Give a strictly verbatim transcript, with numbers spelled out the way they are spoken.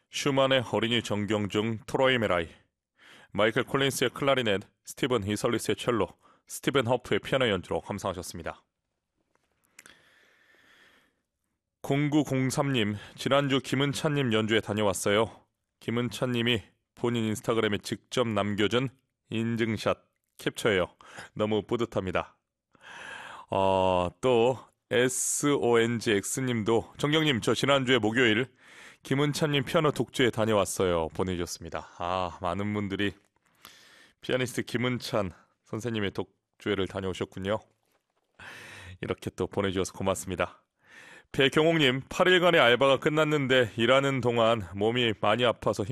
슈만의 어린이 정경 중 트로이 메라이, 마이클 콜린스의 클라리넷, 스티븐 히설리스의 첼로, 스티븐 허프의 피아노 연주로 감상하셨습니다. 공구공삼 님, 지난주 김은찬님 연주에 다녀왔어요. 김은찬님이 본인 인스타그램에 직접 남겨준 인증샷 캡처예요. 너무 뿌듯합니다. 어, 또 에스오엔지엑스님도 정경님, 저 지난주에 목요일 김은찬님 피아노 독주에 다녀왔어요. 보내주셨습니다. 아, 많은 분들이 피아니스트 김은찬 선생님의 독주회를 다녀오셨군요. 이렇게 또 보내주셔서 고맙습니다. 배경옥님, 팔 일간의 알바가 끝났는데 일하는 동안 몸이 많이 아파서